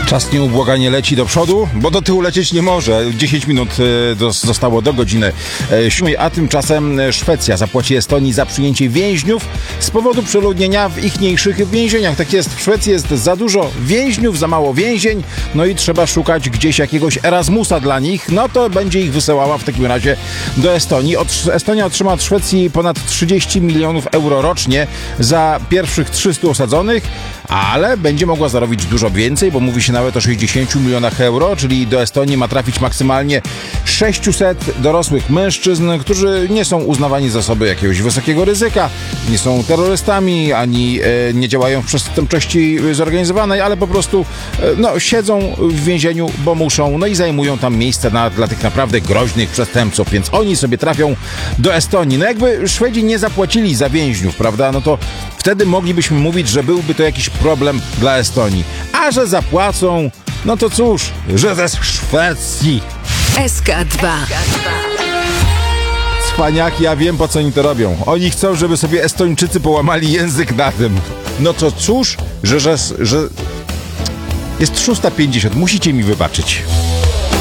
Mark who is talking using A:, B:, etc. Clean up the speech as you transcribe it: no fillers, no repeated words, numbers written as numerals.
A: Czas nieubłaganie leci do przodu, bo do tyłu lecieć nie może. 10 minut zostało do godziny 7, a tymczasem Szwecja zapłaci Estonii za przyjęcie więźniów z powodu przeludnienia w ichniejszych więzieniach. Tak jest, w Szwecji jest za dużo więźniów, za mało więzień, no i trzeba szukać gdzieś jakiegoś Erasmusa dla nich, no to będzie ich wysyłała w takim razie do Estonii. Estonia otrzyma od Szwecji ponad 30 milionów euro rocznie za pierwszych 300 osadzonych, ale będzie mogła zarobić dużo więcej, bo mówi się nawet o 60 milionach euro, czyli do Estonii ma trafić maksymalnie 600 dorosłych mężczyzn, którzy nie są uznawani za osoby jakiegoś wysokiego ryzyka, nie są terrorystami, ani nie działają w przestępczości zorganizowanej, ale po prostu siedzą w więzieniu, bo muszą, no i zajmują tam miejsce dla tych naprawdę groźnych przestępców, więc oni sobie trafią do Estonii. No jakby Szwedzi nie zapłacili za więźniów, prawda, no to wtedy moglibyśmy mówić, że byłby to jakiś problem dla Estonii. A że zapłacą, no to cóż, że ze Szwecji.
B: SK2.
A: Cwaniaki, ja wiem, po co oni to robią. Oni chcą, żeby sobie Estończycy połamali język na tym. No to cóż, że jest 6:50. Musicie mi wybaczyć.